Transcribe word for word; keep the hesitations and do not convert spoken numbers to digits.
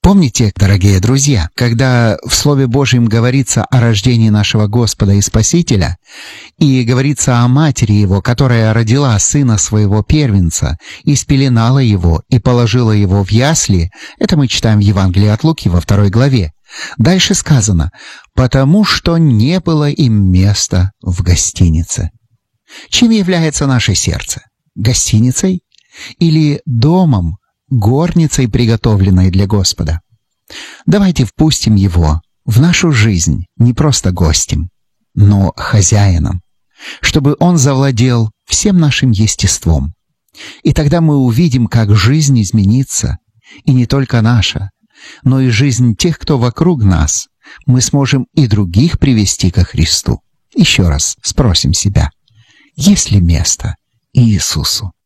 Помните, дорогие друзья, когда в Слове Божьем говорится о рождении нашего Господа и Спасителя, и говорится о матери Его, которая родила сына своего первенца, и спеленала его, и положила его в ясли, это мы читаем в Евангелии от Луки во второй главе. Дальше сказано: «потому что не было им места в гостинице». Чем является наше сердце? Гостиницей или домом, горницей, приготовленной для Господа? Давайте впустим Его в нашу жизнь не просто гостем, но хозяином, чтобы Он завладел всем нашим естеством. И тогда мы увидим, как жизнь изменится, и не только наша, но и жизнь тех, кто вокруг нас. Мы сможем и других привести ко Христу. Еще раз спросим себя: есть ли место Иисусу?